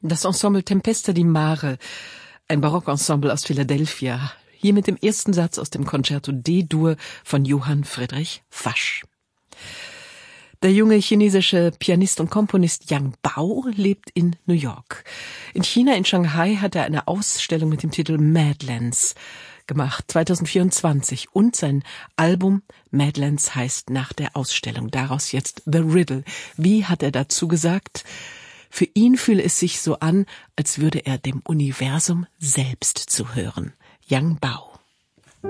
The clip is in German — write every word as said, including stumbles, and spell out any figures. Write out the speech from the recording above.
Das Ensemble Tempesta di Mare, ein Barockensemble aus Philadelphia, hier mit dem ersten Satz aus dem Concerto D-Dur von Johann Friedrich Fasch. Der junge chinesische Pianist und Komponist Yang Bao lebt in New York. In China, in Shanghai, hat er eine Ausstellung mit dem Titel Madlands gemacht, zwanzig vierundzwanzig. Und sein Album Madlands heißt nach der Ausstellung. Daraus jetzt The Riddle. Wie hat er dazu gesagt? Für ihn fühle es sich so an, als würde er dem Universum selbst zuhören. Yang Bao.